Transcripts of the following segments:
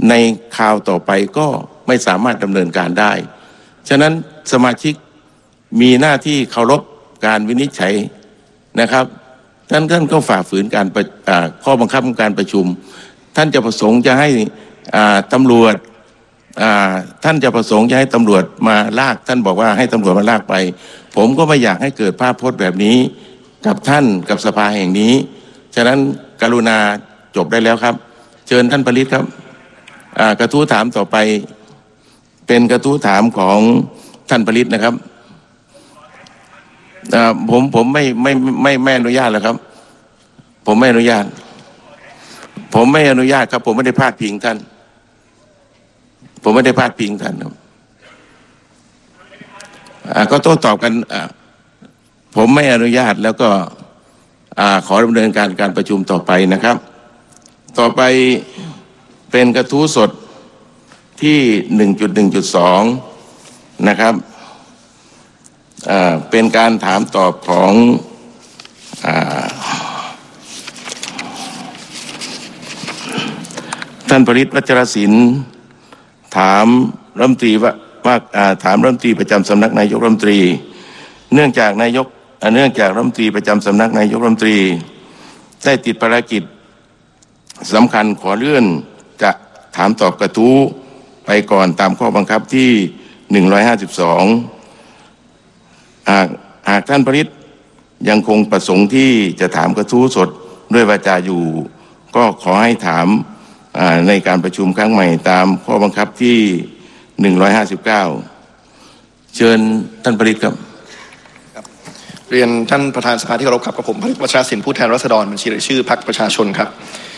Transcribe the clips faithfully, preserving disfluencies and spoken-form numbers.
ในคราวต่อไปก็ไม่สามารถดำเนินการได้ฉะนั้นสมาชิกมีหน้าที่เคารพการวินิจฉัยนะครับท่านท่านก็ฝ่าฝืนการข้อบังคับของการประชุมท่านจะประสงค์จะให้ตำรวจท่านจะประสงค์จะให้ตำรวจมาลากท่านบอกว่าให้ตำรวจมาลากไปผมก็ไม่อยากให้เกิดภาพพจน์แบบนี้กับท่านกับสภาแห่งนี้ฉะนั้นกรุณาจบได้แล้วครับเชิญท่านปริศครับกระทู้ถามต่อไปเป็นกระทู้ถามของท่านปริศนะครับผมผมไม่ไม่ไม่ไม่อนุญาตแล้วครับผมไม่อนุญาตผมไม่อนุญาตครับผมไม่ได้พาดพิงท่านผมไม่ได้พาดพิงท่านครับก็โต้ตอบกันผมไม่อนุญาตแล้วก็ขอดำเนินการการประชุมต่อไปนะครับต่อไปเป็นกระทู้สดที่ หนึ่งจุดหนึ่งจุดสอง นะครับเป็นการถามตอบของท่านปริศ วัชรศิลป์ถามรัฐมนตรีว่าว่าถามรัฐมนตรีประจำสำนักนายกรัฐมนตรีเนื่องจากนายกเนื่องจากรัฐมนตรีประจำสำนักนายกรัฐมนตรีได้ติดภารกิจสำคัญขอเลื่อนจะถามตอบกระทู้ไปก่อนตามข้อบังคับที่หนึ่งร้อยห้าสิบสองหากหากท่านปริศยังคงประสงค์ที่จะถามกระทู้สดด้วยวาจาอยู่ก็ขอให้ถามในการประชุมครั้งใหม่ตามข้อบังคับที่หนึ่งร้อยห้าสิบเก้าเชิญท่านปริศครับเรียนท่านประธานสภาที่เคารพครับกับผมปริศ วัชรศิลป์ผู้แทนราษฎรบัญชีรายชื่อพรรคประชาชนครับ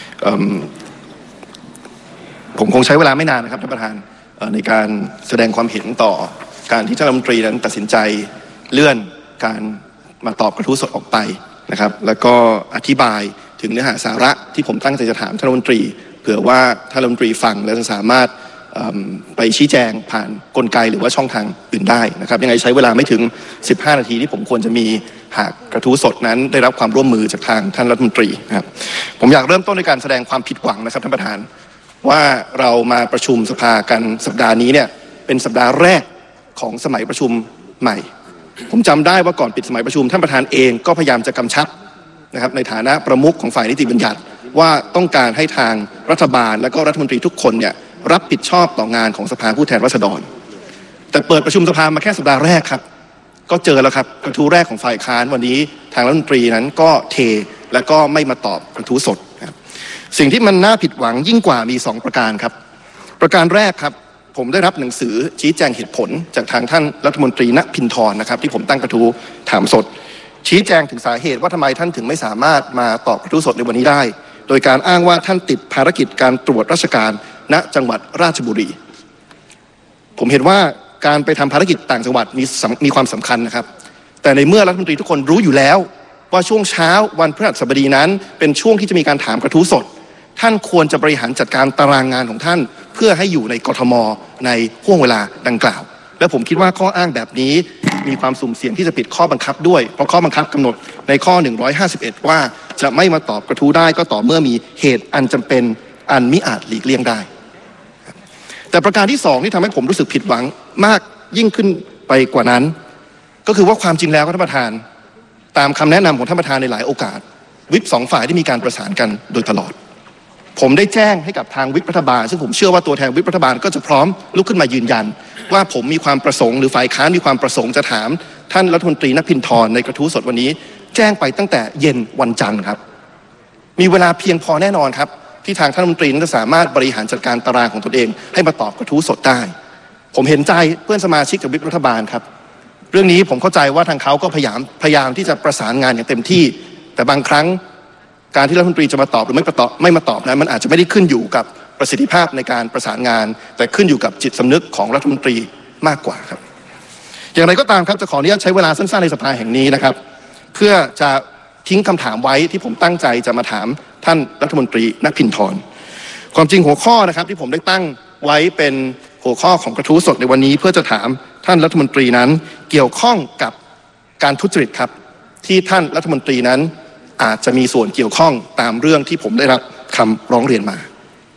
ผมคงใช้เวลาไม่นานนะครับท่านประธานในการแสดงความเห็นต่อการที่ท่านรัฐมนตรีนั้นตัดสินใจเลื่อนการมาตอบกระทู้สดออกไปนะครับแล้วก็อธิบายถึงเนื้อหาสาระที่ผมตั้งใจจะถามท่านรัฐมนตรีเผื่อว่าท่านรัฐมนตรีฟังแล้วจะสามารถไปชี้แจงผ่านกลไกหรือว่าช่องทางอื่นได้นะครับยังไงใช้เวลาไม่ถึงสิบห้านาทีที่ผมควรจะมีหากกระทู้สดนั้นได้รับความร่วมมือจากทางท่านรัฐมนตรีนะครับผมอยากเริ่มต้นในการแสดงความผิดหวังนะครับท่านประธานว่าเรามาประชุมสภากันสัปดาห์นี้เนี่ยเป็นสัปดาห์แรกของสมัยประชุมใหม่ผมจำได้ว่าก่อนปิดสมัยประชุมท่านประธานเองก็พยายามจะกำชับนะครับในฐานะประมุขของฝ่ายนิติบัญญัติว่าต้องการให้ทางรัฐบาลและก็รัฐมนตรีทุกคนเนี่ยรับผิดชอบต่องานของสภาผู้แทนราษฎรแต่เปิดประชุมสภามาแค่สัปดาห์แรกครับก็เจอแล้วครับกระทู้แรกของฝ่ายค้านวันนี้ทางรัฐมนตรีนั้นก็เทและก็ไม่มาตอบกระทู้สดครับสิ่งที่มันน่าผิดหวังยิ่งกว่ามีสองประการครับประการแรกครับผมได้รับหนังสือชี้แจงเหตุผลจากทางท่านรัฐมนตรีณภินธรนะครับที่ผมตั้งกระทู้ถามสดชี้แจงถึงสาเหตุว่าทำไมท่านถึงไม่สามารถมาตอบกระทู้สดในวันนี้ได้โดยการอ้างว่าท่านติดภารกิจการตรวจราชการณจังหวัดราชบุรีผมเห็นว่าการไปทำภารกิจต่างจังหวัดมีมีความสำคัญนะครับแต่ในเมื่อรัฐมนตรีทุกคนรู้อยู่แล้วว่าช่วงเช้าวันพฤหัสบดีนั้นเป็นช่วงที่จะมีการถามกระทู้สดท่านควรจะบริหารจัดการตารางงานของท่านเพื่อให้อยู่ในกทมในห่วงเวลาดังกล่าวและผมคิดว่าข้ออ้างแบบนี้มีความสุ่มเสี่ยงที่จะผิดข้อบังคับด้วยเพราะข้อบังคับกำหนดในข้อหนึ่งร้อยห้าสิบเอ็ดว่าจะไม่มาตอบกระทู้ได้ก็ต่อเมื่อมีเหตุอันจำเป็นอันมิอาจหลีกเลี่ยงได้แต่ประการที่สองที่ทำให้ผมรู้สึกผิดหวังมากยิ่งขึ้นไปกว่านั้นก็คือว่าความจริงแล้วท่านประธานตามคำแนะนำของท่านประธานในหลายโอกาสวิปสองฝ่ายได้มีการประสานกันโดยตลอดผมได้แจ้งให้กับทางวิปรัฐบาลซึ่งผมเชื่อว่าตัวแทนวิปรัฐบาลก็จะพร้อมลุกขึ้นมายืนยันว่าผมมีความประสงค์หรือฝ่ายค้านมีความประสงค์จะถามท่านรัฐมนตรีณภินธรในกระทู้สดวันนี้แจ้งไปตั้งแต่เย็นวันจันทร์ครับมีเวลาเพียงพอแน่นอนครับที่ทางท่านรัฐมนตรีนั้นจะสามารถบริหารจัดการตารางของตนเองให้มาตอบกระทู้สดได้ผมเห็นใจเพื่อนสมาชิกกับวิปรัฐบาลครับเรื่องนี้ผมเข้าใจว่าทางเขาก็พยายามพยายามที่จะประสานงานอย่างเต็มที่แต่บางครั้งการที่รัฐมนตรีจะมาตอบหรือไม่ตอบไม่มาตอบนั้นมันอาจจะไม่ได้ขึ้นอยู่กับประสิทธิภาพในการประสานงานแต่ขึ้นอยู่กับจิตสำนึกของรัฐมนตรีมากกว่าครับอย่างไรก็ตามครับจะขออนุญาตใช้เวลาสั้นๆในสภาแห่งนี้นะครับเพื่อจะทิ้งคำถามไว้ที่ผมตั้งใจจะมาถามท่านรัฐมนตรีณภินธรความจริงหัวข้อนะครับที่ผมได้ตั้งไว้เป็นหัวข้อของกระทู้สดในวันนี้เพื่อจะถามท่านรัฐมนตรีนั้นเกี่ยวข้องกับการทุจริตครับที่ท่านรัฐมนตรีนั้นอาจจะมีส่วนเกี่ยวข้องตามเรื่องที่ผมได้รับคำร้องเรียนมา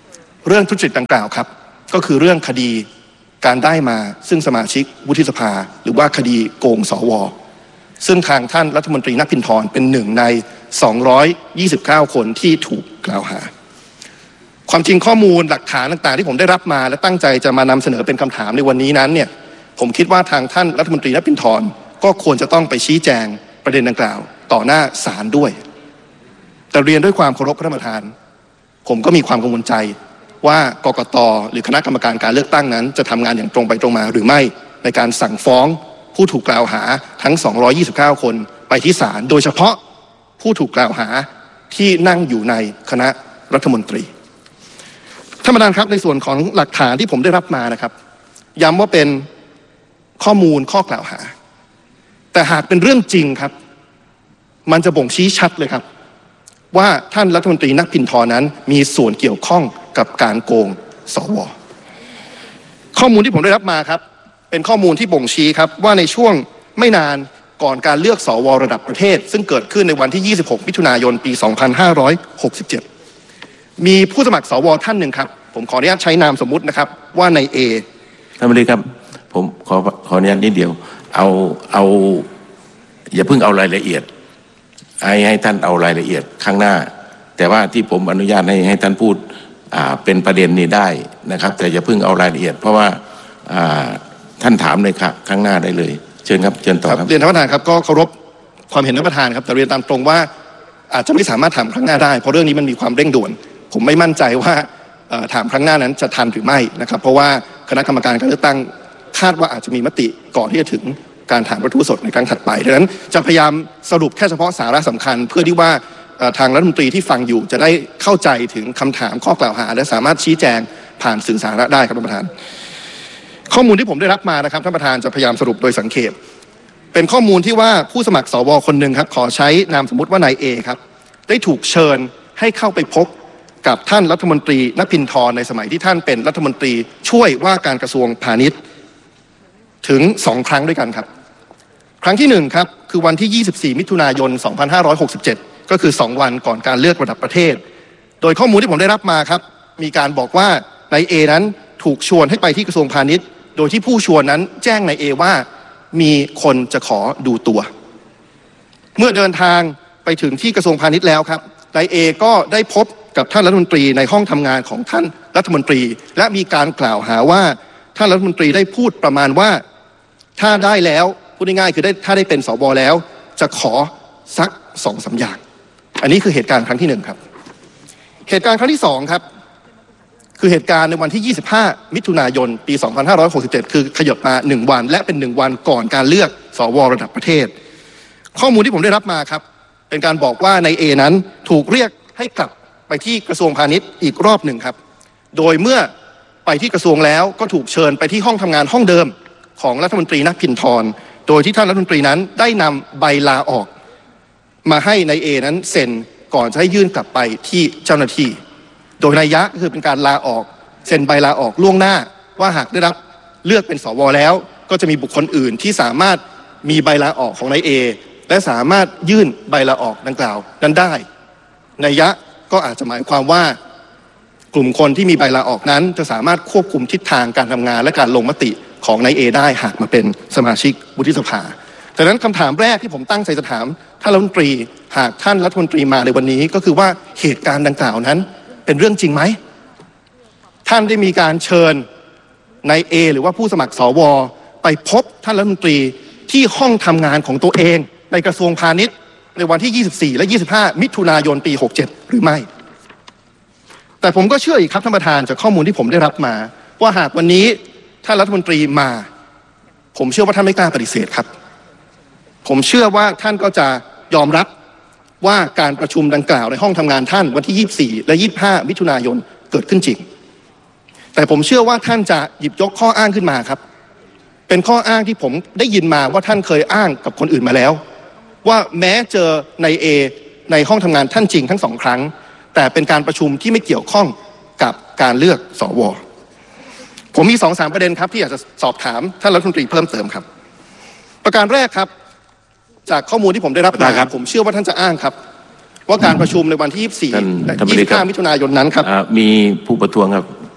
เรื่องทุจริตดังกล่าวครับก็คือเรื่องคดีการได้มาซึ่งสมาชิกวุฒิสภาหรือว่าคดีโกงสวซึ่งทางท่านรัฐมนตรีณภินธรเป็นหนึ่งในสองร้อยยี่สิบเก้าคนที่ถูกกล่าวหาความจริงข้อมูลหลักฐานต่างๆที่ผมได้รับมาและตั้งใจจะมานำเสนอเป็นคำถามในวันนี้นั้นเนี่ยผมคิดว่าทางท่านรัฐมนตรีณภินธรก็ควรจะต้องไปชี้แจงประเด็นดังกล่าวต่อหน้าศาลด้วยแต่เรียนด้วยความเคารพท่านประธานผมก็มีความกังวลใจว่ากกต.หรือคณะกรรมการการเลือกตั้งนั้นจะทำงานอย่างตรงไปตรงมาหรือไม่ในการสั่งฟ้องผู้ถูกกล่าวหาทั้งสองร้อยยี่สิบเก้าคนไปที่ศาลโดยเฉพาะผู้ถูกกล่าวหาที่นั่งอยู่ในคณะรัฐมนตรีท่านประธานครับในส่วนของหลักฐานที่ผมได้รับมานะครับย้ำว่าเป็นข้อมูลข้อกล่าวหาแต่หากเป็นเรื่องจริงครับมันจะบ่งชี้ชัดเลยครับว่าท่านรัฐมนตรีณภินธรนั้นมีส่วนเกี่ยวข้องกับการโกงสวข้อมูลที่ผมได้รับมาครับเป็นข้อมูลที่บ่งชี้ครับว่าในช่วงไม่นานก่อนการเลือกสวระดับประเทศซึ่งเกิดขึ้นในวันที่ยี่สิบหกมิถุนายนปีสองพันห้าร้อยหกสิบเจ็ดมีผู้สมัครสวท่านหนึ่งครับผมขออนุญาตใช้นามสมมุตินะครับว่านายเอท่านประธานครับผมขอขออนุญาตนิดเดียวเอาเอาอย่าเพิ่งเอารายละเอียดให้ให้ท่านเอารายละเอียดข้างหน้าแต่ว่าที่ผมอนุญาตให้ให้ท่านพูดอ่าเป็นประเด็นนี้ได้นะครับแต่อย่าเพิ่งเอารายละเอียดเพราะว่าอ่าท่านถามเลยครับข้างหน้าได้เลยเชิญครับเชิญต่อครับเรียนท่านประธานครับก็เคารพความเห็นท่านประธานครับแต่เรียนตามตรงว่าอาจจะไม่สามารถถามครั้งหน้าได้เพราะเรื่องนี้มันมีความเร่งด่วนผมไม่มั่นใจว่าถามครั้งหน้านั้นจะทันหรือไม่นะครับเพราะว่าคณะกรรมการการเลือกตั้งคาดว่าอาจจะมีมติก่อนที่จะถึงการถามประท้วงสดในครั้งถัดไปดังนั้นจะพยายามสรุปแค่เฉพาะสาระสำคัญเพื่อที่ว่าทางรัฐมนตรีที่ฟังอยู่จะได้เข้าใจถึงคำถามข้อกล่าวหาและสามารถชี้แจงผ่านสื่อสาระได้ครับท่านประธานข้อมูลที่ผมได้รับมานะครับท่านประธานจะพยายามสรุปโดยสังเขปเป็นข้อมูลที่ว่าผู้สมัครสวคนหนึ่งครับขอใช้นามสมมุติว่านายเอครับได้ถูกเชิญให้เข้าไปพบกับท่านรัฐมนตรีณภินธรในสมัยที่ท่านเป็นรัฐมนตรีช่วยว่าการกระทรวงพาณิชย์ถึงสองครั้งด้วยกันครับครั้งที่หนึ่งครับคือวันที่ยี่สิบสี่มิถุนายนสองพันห้าร้อยหกสิบเจ็ดก็คือสองวันก่อนการเลือกระดับประเทศโดยข้อมูลที่ผมได้รับมาครับมีการบอกว่านายเอนั้นถูกชวนให้ไปที่กระทรวงพาณิชย์โดยที่ผู้ชวนนั้นแจ้งนายเอว่ามีคนจะขอดูตัวเมื่อเดินทางไปถึงที่กระทรวงพาณิชย์แล้วครับนายเอก็ได้พบกับท่านรัฐมนตรีในห้องทำงานของท่านรัฐมนตรีและมีการกล่าวหาว่าท่านรัฐมนตรีได้พูดประมาณว่าถ้าได้แล้วพูดง่ายๆคือได้ถ้าได้เป็นสวแล้วจะขอสักสองสามอย่างอันนี้คือเหตุการณ์ครั้งที่หนึ่งครับเหตุการณ์ครั้งที่สองครับคือเหตุการณ์ในวันที่ยี่สิบห้ามิถุนายนปีสองพันห้าร้อยหกสิบเจ็ดคือขยับมาหนึ่งวันและเป็นหนึ่งวันก่อนการเลือกสวระดับประเทศข้อมูลที่ผมได้รับมาครับเป็นการบอกว่านายเอนั้นถูกเรียกให้กลับไปที่กระทรวงพาณิชย์อีกรอบหนึ่งครับโดยเมื่อไปที่กระทรวงแล้วก็ถูกเชิญไปที่ห้องทำงานห้องเดิมของรัฐมนตรีณภินธรโดยที่ท่านรัฐมนตรีนั้นได้นำใบลาออกมาให้นายเอนั้นเซ็นก่อนจะให้ยื่นกลับไปที่เจ้าหน้าที่โดยนัยยะก็คือเป็นการลาออกเซ็นใบลาออกล่วงหน้าว่าหากได้รับเลือกเป็นสวแล้วก็จะมีบุคคลอื่นที่สามารถมีใบลาออกของนายเอและสามารถยื่นใบลาออกดังกล่าวนั้นได้นัยยะก็อาจจะหมายความว่ากลุ่มคนที่มีใบลาออกนั้นจะสามารถควบคุมทิศทางการทำงานและการลงมติของนายเอได้หากมาเป็นสมาชิกวุฒิสภาดังนั้นคำถามแรกที่ผมตั้งใจจะถามท่านรัฐมนตรีหากท่านรัฐมนตรีมาในวันนี้ก็คือว่าเหตุการณ์ดังกล่าวนั้นเป็นเรื่องจริงไหมท่านได้มีการเชิญนายเอหรือว่าผู้สมัครสวไปพบท่านรัฐมนตรีที่ห้องทำงานของตัวเองในกระทรวงพาณิชย์ในวันที่ยี่สิบสี่และยี่สิบห้ามิถุนายนปีหกเจ็ดหรือไม่แต่ผมก็เชื่ออีกครับท่านประธานจากข้อมูลที่ผมได้รับมาว่าหากวันนี้ท่านรัฐมนตรีมาผมเชื่อว่าท่านไม่กล้าปฏิเสธครับผมเชื่อว่าท่านก็จะยอมรับว่าการประชุมดังกล่าวในห้องทำงานท่านวันที่ยี่สิบสี่และยี่สิบห้ามิถุนายนเกิดขึ้นจริงแต่ผมเชื่อว่าท่านจะหยิบยกข้ออ้างขึ้นมาครับเป็นข้ออ้างที่ผมได้ยินมาว่าท่านเคยอ้างกับคนอื่นมาแล้วว่าแม้เจอในเอในห้องทำงานท่านจริงทั้งสองครั้งแต่เป็นการประชุมที่ไม่เกี่ยวข้องกับการเลือกสวผมมีสองสามประเด็นครับที่อยากจะสอบถามท่านรัฐมนตรีเพิ่มเติมครับประการแรกครับจากข้อมูลที่ผมได้รับมาผมเชื่อว่าท่านจะอ้างครับว่าการประชุมในวันที่ยี่สิบสี่และยี่สิบห้ามิถุนายนนั้นครับมีผู้ประท้วงครับ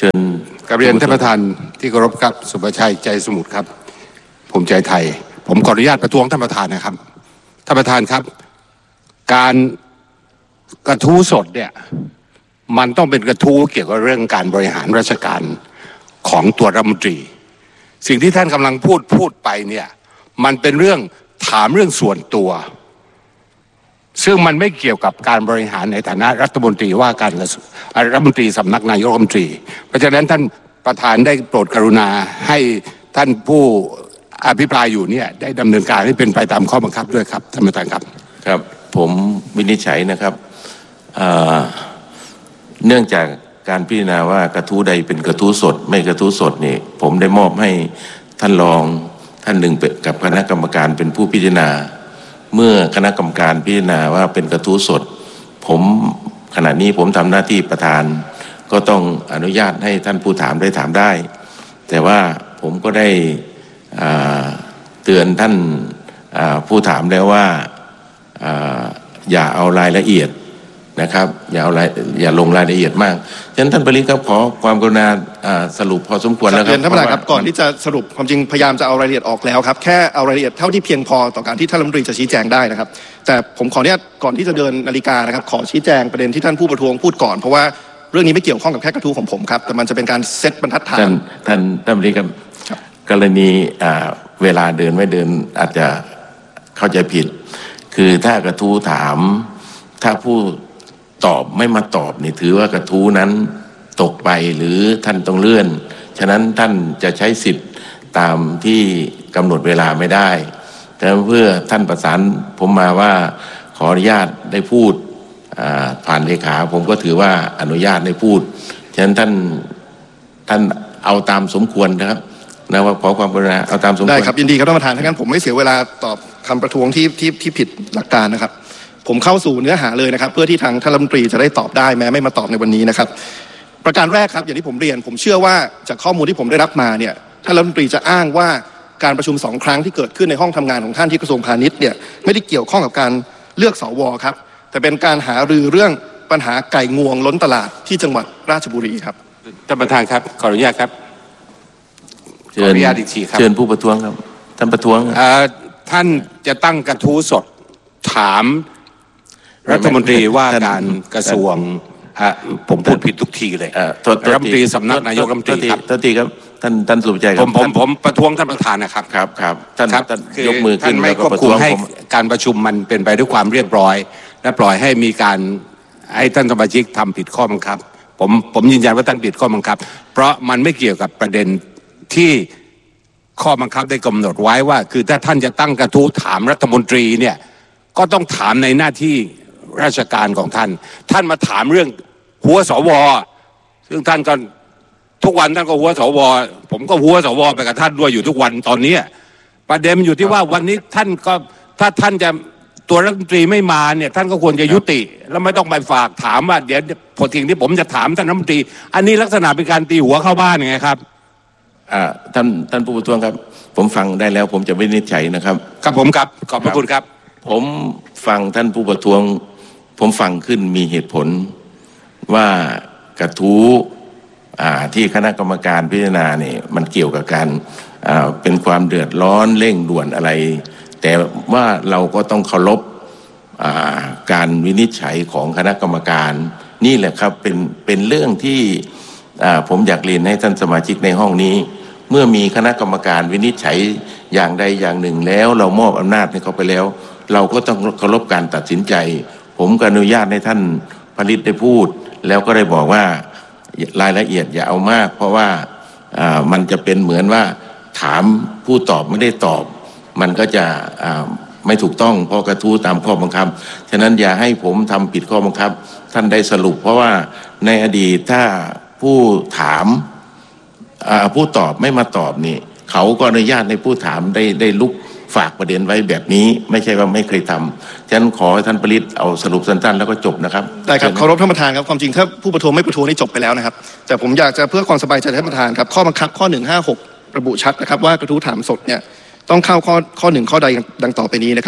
เชิญกราบเรียนท่านประธานที่เคารพครับสุภชัยใจสมุทรครับภูมิใจไทยผมขออนุญาตประท้วงท่านประธานนะครับท่านประธานครับการกระทู้สดเนี่ยมันต้องเป็นกระทู้เกี่ยวกับเรื่องการบริหารราชการของตัวรัฐมนตรีสิ่งที่ท่านกำลังพูดพูดไปเนี่ยมันเป็นเรื่องถามเรื่องส่วนตัวซึ่งมันไม่เกี่ยวกับการบริหารในฐานะรัฐมนตรีว่าการกระทรวงรัฐมนตรีสำนักนายกรัฐมนตรีเพราะฉะนั้นท่านประธานได้โปรดกรุณาให้ท่านผู้อภิปรายอยู่เนี่ยได้ดำเนินการให้เป็นไปตามข้อบังคับด้วยครับท่านประธานครับครับผมวินิจฉัยนะครับเนื่องจากการพิจารณาว่ากระทู้ใดเป็นกระทู้สดไม่กระทู้สดนี่ผมได้มอบให้ท่านรองท่านหนึ่งกับคณะกรรมการเป็นผู้พิจารณาเมื่อคณะกรรมการพิจารณาว่าเป็นกระทู้สดผมขณะนี้ผมทำหน้าที่ประธานก็ต้องอนุญาตให้ท่านผู้ถามได้ถามได้แต่ว่าผมก็ได้เตือนท่านผู้ถามแล้วว่าอย่าเอารายละเอียดนะครับอย่าเอาอย่าลงรายละเอียดมากฉะนั้นท่านปริศครับขอความกรุณาสรุปพอสมควรแล้วครับท่านประธานครับก่อนที่จะสรุปความจริงพยายามจะเอารายละเอียดออกแล้วครับแค่เอารายละเอียดเท่าที่เพียงพอต่อการที่ท่านรัฐมนตรีจะชี้แจงได้นะครับแต่ผมขออนุญาตก่อนที่จะเดินนาฬิกานะครับขอชี้แจงประเด็นที่ท่านผู้ประท้วงพูดก่อนเพราะว่าเรื่องนี้ไม่เกี่ยวข้องกับแค่กระทู้ของผมครับแต่มันจะเป็นการเซตบรรทัดฐานท่านท่านท่านปริศครับกรณีเวลาเดินไม่เดินอาจจะเข้าใจผิดคือถ้ากระทู้ถามถ้าผู้ตอบไม่มาตอบนี่ถือว่ากระทู้นั้นตกไปหรือท่านต้องเลื่อนฉะนั้นท่านจะใช้สิทธิ์ตามที่กำหนดเวลาไม่ได้แต่เพื่อท่านประสานผมมาว่าขออนุญาตได้พูดผ่านเลขาผมก็ถือว่าอนุญาตได้พูดฉะนั้นท่านท่านเอาตามสมควรนะครับนะว่าขอความกรุณาเอาตามสมควรได้ครับยินดีครับท่านประธานถ้างั้นผมไม่เสียเวลาตอบคำประท้วงที่ที่ที่ผิดหลักการนะครับผมเข้าสู่เนื้อหาเลยนะครับเพื่อที่ทางท่านรัฐมนตรีจะได้ตอบได้แม้ไม่มาตอบในวันนี้นะครับประการแรกครับอย่างที่ผมเรียนผมเชื่อว่าจากข้อมูลที่ผมได้รับมาเนี่ยท่านรัฐมนตรีจะอ้างว่าการประชุมสองครั้งที่เกิดขึ้นในห้องทำงานของท่านที่กระทรวงพาณิชย์เนี่ยไม่ได้เกี่ยวข้องกับการเลือกสวครับแต่เป็นการหารือเรื่องปัญหาไก่งวงล้นตลาดที่จังหวัดราชบุรีครับท่านประธานครับขออนุญาตครับขออนุญาตอีกทีครับเชิญผู้ประท้วงครับท่านประท้วงท่านจะตั้งกระทู้สดถามรัฐมนตรีว่าการกระทรวงผมพูดผิดทุกทีเลยรัฐมนตรีสำนักนายกรัฐมนตรีครับท่านทีครับท่านท่านสุภชัยครับผมผมผมประท้วงท่านประธานนะครับครับครับท่านท่านยกมือขึ้นแล้วก็ประท้วงให้การประชุมมันเป็นไปด้วยความเรียบร้อยและปล่อยให้มีการให้ท่านสมาชิกทำผิดข้อบังคับผมผมยืนยันว่าท่านผิดข้อบังคับเพราะมันไม่เกี่ยวกับประเด็นที่ข้อบังคับได้กำหนดไว้ว่าคือถ้าท่านจะตั้งกระทู้ถามรัฐมนตรีเนี่ยก็ต้องถามในหน้าที่ราชการของท่านท่านมาถามเรื่องหัวสวซึ่งท่านก็ทุกวันท่านก็หัวสวผมก็หัวสวไปกับท่านด้วยอยู่ทุกวันตอนนี้ประเด็นอยู่ที่ว่าวันนี้ท่านก็ถ้าท่านจะตัวรัฐมนตรีไม่มาเนี่ยท่านก็ควรจะยุติแล้วไม่ต้องไปฝากถามว่าเดี๋ยวพอทิ้งที่ผมจะถามท่านรัฐมนตรีอันนี้ลักษณะเป็นการตีหัวเข้าบ้านไงครับท่านท่านผู้ประท้วงครับผมฟังได้แล้วผมจะวินิจฉัยนะครับครับผมครับขอบพระคุณครับผมฟังท่านผู้ประท้วงผมฟังขึ้นมีเหตุผลว่ากระทู้ที่คณะกรรมการพิจารณาเนี่ยมันเกี่ยวกับการเป็นความเดือดร้อนเร่งด่วนอะไรแต่ว่าเราก็ต้องเคารพการวินิจฉัยของคณะกรรมการนี่แหละครับเป็นเป็นเรื่องที่ผมอยากเรียนให้ท่านสมาชิกในห้องนี้เมื่อมีคณะกรรมการวินิจฉัยอย่างใดอย่างหนึ่งแล้วเรามอบอำนาจให้เขาไปแล้วเราก็ต้องเคารพการตัดสินใจผมก็อนุญาตให้ท่านผลิตได้พูดแล้วก็ได้บอกว่ารายละเอียดอย่าเอามากเพราะว่ามันจะเป็นเหมือนว่าถามผู้ตอบไม่ได้ตอบมันก็จะไม่ถูกต้องเพราะกระทู้ตามข้อบังคับฉะนั้นอย่าให้ผมทำผิดข้อบังคับท่านได้สรุปเพราะว่าในอดีตถ้าผู้ถามผู้ตอบไม่มาตอบนี่เขาก็อนุญาตให้ผู้ถามได้ได้ลุกฝากประเด็นไว้แบบนี้ไม่ใช่ว่าไม่เคยทำฉะนั้นขอให้ท่านผลิตเอาสรุปสั้นๆแล้วก็จบนะครับได้ครับเคารพท่านประธานครับความจริงถ้าผู้ประท้วงไม่ประท้วงนี่จบไปแล้วนะครับแต่ผมอยากจะเพื่อความสบายใจท่านประธานครับข้อบังคับข้อหนึ่งห้าหกระบุชัดนะครับว่ากระทู้ถามสดเนี่ยต้องเข้าข้อข้อหนึ่งข้อใดดังต่อไปนี้นะครับ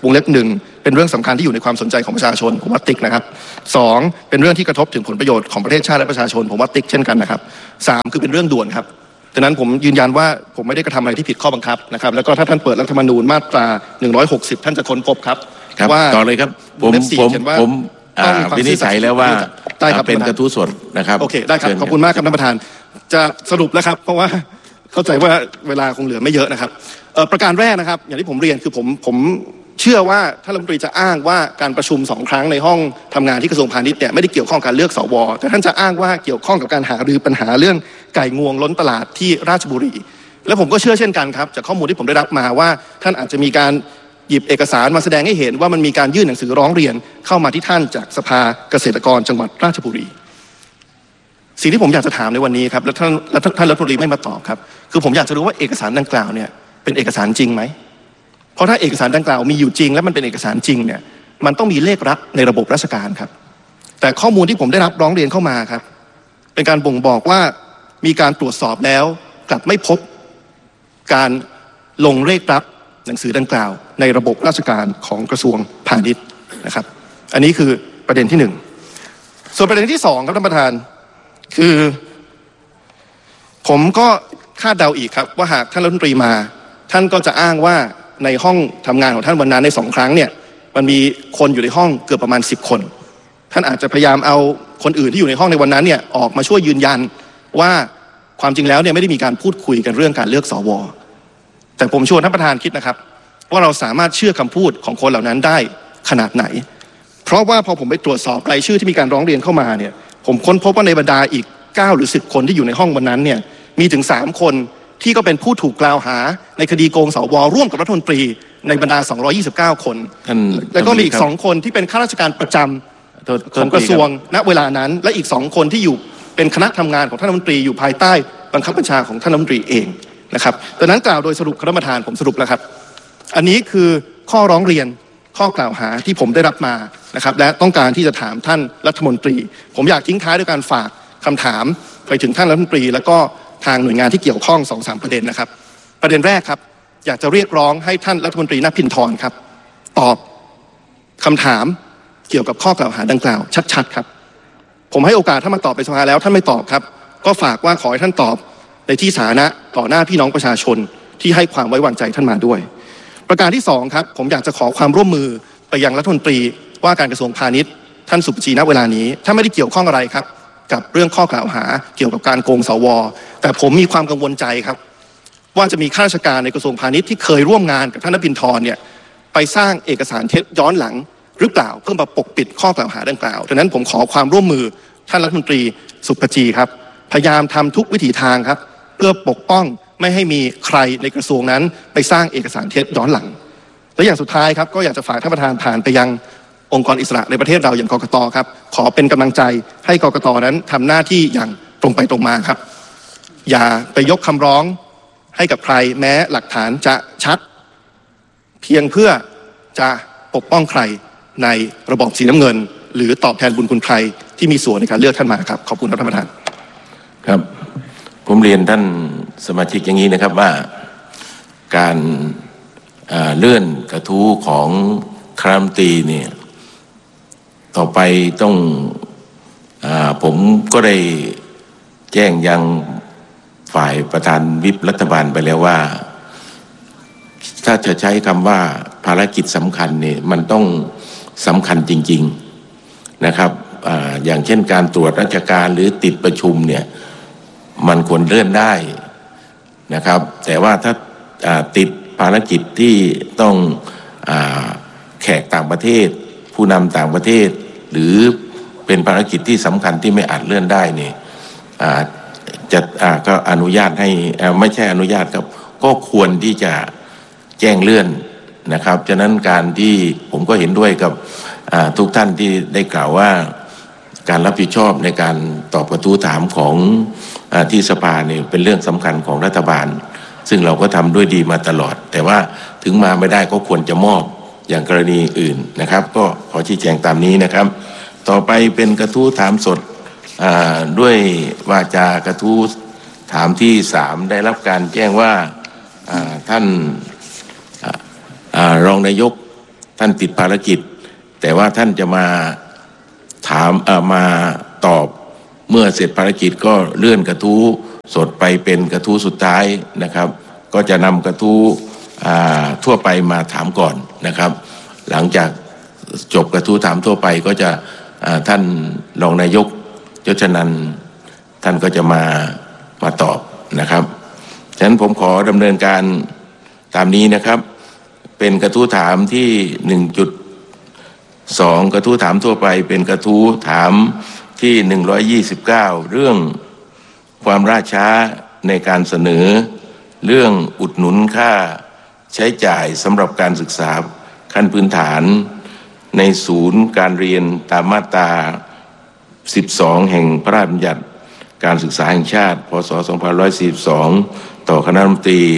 วงเล็บหนึ่งเป็นเรื่องสำคัญที่อยู่ในความสนใจของประชาชนผมว่าติ๊กนะครับสองเป็นเรื่องที่กระทบถึงผลประโยชน์ของประเทศชาติและประชาชนผมว่าติ๊กเช่นกันนะครับสามคือเป็นเรื่องด่วนครับดังนั้นผมยืนยันว่าผมไม่ได้กระทำอะไรที่ผิดข้อบังคับนะครับแล้วก็ถ้าท่านเปิดรัฐธรรมนูญมาตราหนึ่งร้อยหกสิบท่านจะค้นพบครับว่าต่อเลยครับผมผมผมวินิจฉัยแล้วว่าเป็นกระทู้สดนะครับโอเคได้ครับขอบคุณมากครับท่านประธานจะสรุปแล้วครับเพราะว่าเข้าใจว่าเวลาคงเหลือไม่เยอะนะครับประการแรกนะครับอย่างที่ผมเรียนคือผมผมเชื่อว่าท่านรัฐมนตรีจะอ้างว่าการประชุมสองครั้งในห้องทำงานที่กระทรวงพาณิชย์เนี่ยไม่ได้เกี่ยวข้องกับการเลือกสวแต่ท่านจะอ้างว่าเกี่ยวข้องกับการหารือปัญหาเรื่องไก่งวงล้นตลาดที่ราชบุรีและผมก็เชื่อเช่นกันครับจากข้อมูลที่ผมได้รับมาว่าท่านอาจจะมีการหยิบเอกสารมาแสดงให้เห็นว่ามันมีการยื่นหนังสือร้องเรียนเข้ามาที่ท่านจากสภาเกษตรกรจังหวัดราชบุรีสิ่งที่ผมอยากจะถามในวันนี้ครับและท่านและท่านรัฐมนตรีไม่มาตอบครับคือผมอยากจะรู้ว่าเอกสารดังกล่าวเนี่ยเป็นเอกสารจริงไหมเพราะถ้าเอกสารดังกล่าวมีอยู่จริงและมันเป็นเอกสารจริงเนี่ยมันต้องมีเลขลักษณ์ในระบบราชการครับแต่ข้อมูลที่ผมได้รับร้องเรียนเข้ามาครับเป็นการบ่งบอกว่ามีการตรวจสอบแล้วกลับไม่พบการลงเลขลักษณ์หนังสือดังกล่าวในระบบราชการของกระทรวงพาณิชย์นะครับอันนี้คือประเด็นที่หนึ่งส่วนประเด็นที่สองครับท่านประธานคือผมก็คาดเดาอีกครับว่าหากท่านรัฐมนตรีมาท่านก็จะอ้างว่าในห้องทำงานของท่านวันนั้นในสองครั้งเนี่ยมันมีคนอยู่ในห้องเกือบประมาณสิบคนท่านอาจจะพยายามเอาคนอื่นที่อยู่ในห้องในวันนั้นเนี่ยออกมาช่วยยืนยันว่าความจริงแล้วเนี่ยไม่ได้มีการพูดคุยกันเรื่องการเลือกสวแต่ผมชวนท่านประธานคิดนะครับว่าเราสามารถเชื่อคำพูดของคนเหล่านั้นได้ขนาดไหนเพราะว่าพอผมไปตรวจสอบรายชื่อที่มีการร้องเรียนเข้ามาเนี่ยผมค้นพบว่าในบรรดาอีกเก้าหรือสิบคนที่อยู่ในห้องวันนั้นเนี่ยมีถึงสามคนที่ก็เป็นผู้ถูกกล่าวหาในคดีโกงสวร่วมกับรัฐมนตรีในบรรดาสองร้อยยี่สิบเก้าคนแล้วก็มีอีกสองคนที่เป็นข้าราชการประจำของกระทรวงณเวลานั้นและอีกสองคนที่อยู่เป็นคณะทำงานของท่านรัฐมนตรีอยู่ภายใต้บังคับบัญชาของท่านรัฐมนตรีเองนะครับดังนั้นกล่าวโดยสรุปคณะกรรมการผมสรุปแล้วครับอันนี้คือข้อร้องเรียนข้อกล่าวหาที่ผมได้รับมานะครับและต้องการที่จะถามท่านรัฐมนตรีผมอยากทิ้งท้ายด้วยการฝากคำถามไปถึงท่านรัฐมนตรีแล้วก็ทางหน่วยงานที่เกี่ยวข้อง สองสาม ประเด็นนะครับประเด็นแรกครับอยากจะเรียกร้องให้ท่านรัฐมนตรีณภินธรครับตอบคำถามเกี่ยวกับข้อกล่าวหาดังกล่าวชัดๆครับผมให้โอกาสท่านมาตอบไปสภาแล้วท่านไม่ตอบครับก็ฝากว่าขอให้ท่านตอบในที่สาธารณะต่อหน้าพี่น้องประชาชนที่ให้ความไว้วางใจท่านมาด้วยประการที่สองครับผมอยากจะขอความร่วมมือไปยังรัฐมนตรีว่าการกระทรวงพาณิชย์ท่านสุปจีณเวลานี้ท่านไม่ได้เกี่ยวข้องอะไรครับกับเรื่องข้อกล่าวหาเกี่ยวกับการโกงสวแต่ผมมีความกังวลใจครับว่าจะมีข้าราชการในกระทรวงพาณิชย์ที่เคยร่วมงานกับท่านนภินธรเนี่ยไปสร้างเอกสารเท็จย้อนหลังหรือเปล่าเพื่อมาปกปิดข้อกล่าวหาดังกล่าวดังนั้นผมขอความร่วมมือท่านรัฐมนตรีสุปจีครับพยายามทำทุกวิถีทางครับเพื่อปกป้องไม่ให้มีใครในกระทรวงนั้นไปสร้างเอกสารเท็จย้อนหลังและอย่างสุดท้ายครับก็อยากจะฝากท่านประธานผ่านไปยังองค์กรอิสระในประเทศเราอย่างกกต.ครับขอเป็นกำลังใจให้กกต.นั้นทำหน้าที่อย่างตรงไปตรงมาครับอย่าไปยกคำร้องให้กับใครแม้หลักฐานจะชัดเพียงเพื่อจะปกป้องใครในระบอบสีน้ำเงินหรือตอบแทนบุญคุณใครที่มีส่วนในการเลือกท่านมาครับขอบคุณท่านประธานครับผมเรียนท่านสมาชิกอย่างนี้นะครับว่าการเลื่อนกระทู้ของคณะรัฐมนตรีเนี่ยต่อไปต้องอ่าผมก็ได้แจ้งยังฝ่ายประธานวิปรัฐบาลไปแล้วว่าถ้าจะใช้คำว่าภารกิจสำคัญเนี่ยมันต้องสำคัญจริงๆนะครับอ่าอย่างเช่นการตรวจราชการหรือติดประชุมเนี่ยมันควรเลื่อนได้นะครับแต่ว่าถ้าอ่าติดภารกิจที่ต้องอ่าแขกต่างประเทศผู้นำต่างประเทศหรือเป็นภารกิจที่สำคัญที่ไม่อาจเลื่อนได้เนี่ยจะก็อนุญาตให้ไม่ใช่อนุญาตครับก็ควรที่จะแจ้งเลื่อนนะครับฉะนั้นการที่ผมก็เห็นด้วยกับทุกท่านที่ได้กล่าวว่าการรับผิดชอบในการตอบกระทู้ถามของที่สภาเนี่ยเป็นเรื่องสำคัญของรัฐบาลซึ่งเราก็ทำด้วยดีมาตลอดแต่ว่าถึงมาไม่ได้ก็ควรจะมอบอย่างกรณีอื่นนะครับก็ขอชี้แจงตามนี้นะครับต่อไปเป็นกระทู้ถามสดด้วยวาจากระทู้ถามที่สามได้รับการแจ้งว่าท่านรองนายกท่านติดภารกิจแต่ว่าท่านจะมาถามเอ่อมาตอบเมื่อเสร็จภารกิจก็เลื่อนกระทู้สดไปเป็นกระทู้สุดท้ายนะครับก็จะนำกระทู้ทั่วไปมาถามก่อนนะครับหลังจากจบกระทู้ถามทั่วไปก็จะท่านรองนายกยศนันท์ท่านก็จะมามาตอบนะครับฉะนั้นผมขอดำเนินการตามนี้นะครับเป็นกระทู้ถามที่ หนึ่งจุดสอง กระทู้ถามทั่วไปเป็นกระทู้ถามที่หนึ่งร้อยยี่สิบเก้าเรื่องความล่าช้าในการเสนอเรื่องอุดหนุนค่าใช้จ่ายสำหรับการศึกษาขั้นพื้นฐานในศูนย์การเรียนตามมาตราสิบสองแห่งพระราชบัญญัติการศึกษาแห่งชาติพ.ศ. สองพันห้าร้อยสี่สิบสองต่อคณะรัฐมนตรี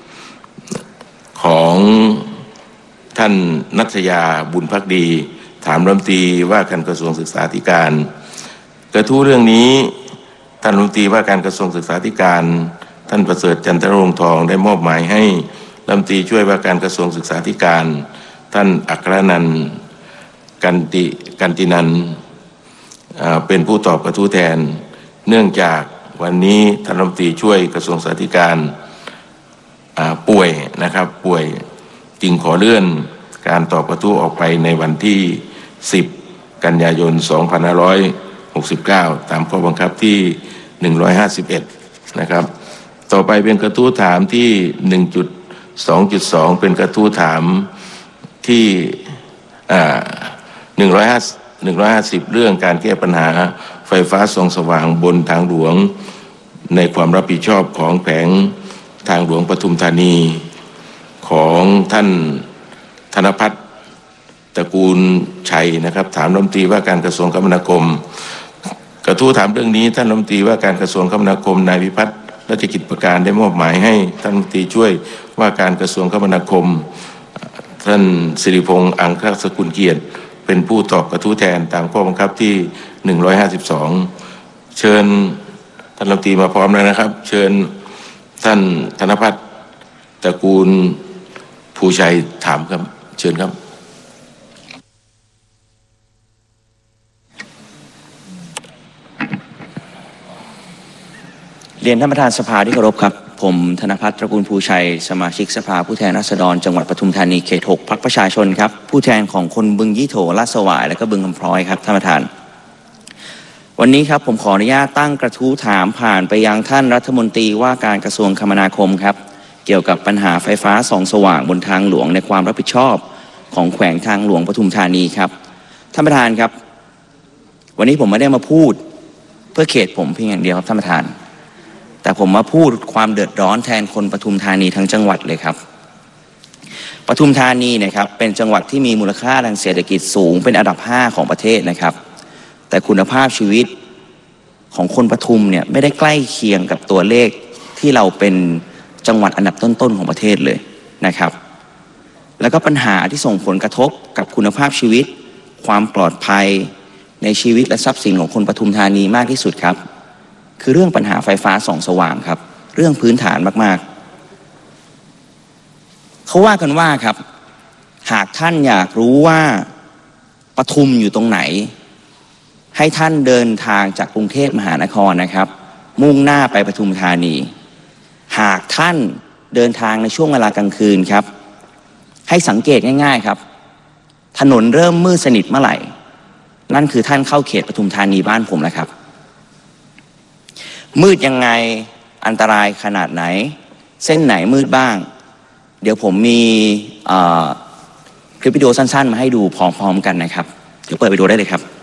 ของท่านณัฐยาบุญภักดีถามรัฐมนตรีว่าการกระทรวงศึกษาธิการกระทู้เรื่องนี้ท่านรัฐมนตรีว่าการกระทรวงศึกษาธิการท่านประเสริฐจันทรงค์ทองได้มอบหมายให้รัฐมนตรีช่วยว่าการกระทรวงศึกษาธิการท่านอัครนันท์กันติกันตินันท์เป็นผู้ตอบกระทู้แทนเนื่องจากวันนี้ท่านรัฐมนตรีช่วยกระทรวงศึกษาธิการป่วยนะครับป่วยจึงขอเลื่อนการตอบกระทู้ออกไปในวันที่สิบกันยายนสองพันห้าร้อยหกสิบเก้าตามข้อบังคับที่หนึ่งร้อยห้าสิบเอ็ดนะครับต่อไปเป็นกระทู้ถามที่ หนึ่งจุดสองจุดสอง เป็นกระทู้ถามที่อ่าหนึ่งร้อยห้าสิบเรื่องการแก้ปัญหาไฟฟ้าส่องสว่างบนทางหลวงในความรับผิดชอบของแผงทางหลวงปทุมธานีของท่านธนภัทรตระกูลชัยนะครับถามรัฐมนตรีว่าการกระทรวงคมนาคมกระทู้ถามเรื่องนี้ท่านรัฐมนตรีว่าการกระทรวงคมนาคมนายวิพัฒน์รัชกิจประการได้มอบหมายให้ท่านรัฐมนตรีช่วยว่าการกระทรวงคมนาคมท่านสิริพงษ์อังคสกุลเกียรติเป็นผู้ตอบกระทู้แทนตามข้อบังคับที่หนึ่งร้อยห้าสิบสองเชิญท่านรัฐมนตรีมาพร้อมแล้วนะครับเชิญท่านธนภัทรตระกูลภูชัยถามครับเชิญครับเรียนท่านประธานสภาที่เคารพครับผมธนภัทรตระกูลภูชัยสมาชิกสภาผู้แทนราษฎรจังหวัดปทุมธานีเขตหกพรรคประชาชนครับผู้แทนของคนบึงยี่โถลาดสวายและก็บึงคำพร้อยครับท่านประธานวันนี้ครับผมขออนุญาตตั้งกระทู้ถามผ่านไปยังท่านรัฐมนตรีว่าการกระทรวงคมนาคมครับเกี่ยวกับปัญหาไฟฟ้าส่องสว่างบนทางหลวงในความรับผิดชอบของแขวงทางหลวงปทุมธานีครับท่านประธานครับวันนี้ผมไม่ได้มาพูดเพื่อเขตผมเพียงอย่างเดียวครับท่านประธานแต่ผมมาพูดความเดือดร้อนแทนคนปทุมธานีทั้งจังหวัดเลยครับปทุมธานีเนี่ยครับเป็นจังหวัดที่มีมูลค่าทางเศรษฐกิจสูงเป็นอันดับห้าของประเทศนะครับแต่คุณภาพชีวิตของคนปทุมเนี่ยไม่ได้ใกล้เคียงกับตัวเลขที่เราเป็นจังหวัดอันดับต้นๆของประเทศเลยนะครับแล้วก็ปัญหาที่ส่งผลกระทบกับคุณภาพชีวิตความปลอดภัยในชีวิตและทรัพย์สินของคนปทุมธานีมากที่สุดครับคือเรื่องปัญหาไฟฟ้าส่องสว่างครับเรื่องพื้นฐานมากๆเขาว่ากันว่าครับหากท่านอยากรู้ว่าปทุมอยู่ตรงไหนให้ท่านเดินทางจากกรุงเทพมหานครนะครับมุ่งหน้าไปปทุมธานีหากท่านเดินทางในช่วงเวลากลางคืนครับให้สังเกตง่ายๆครับถนนเริ่มมืดสนิทเมื่อไหร่นั่นคือท่านเข้าเขตปทุมธานีบ้านผมแล้วครับมืดยังไงอันตรายขนาดไหนเส้นไหนมืดบ้างเดี๋ยวผมมีคลิปวิดีโอสั้นๆมาให้ดูพร้อมๆกันนะครับเดี๋ยวเปิดไปดูได้เลยครับ